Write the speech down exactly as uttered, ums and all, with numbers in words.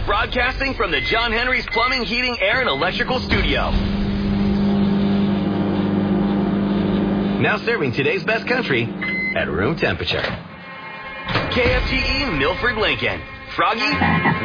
broadcasting from the John Henry's Plumbing, Heating, Air, and Electrical Studio. Now serving today's best country at room temperature. K F G E Milford Lincoln. Froggy?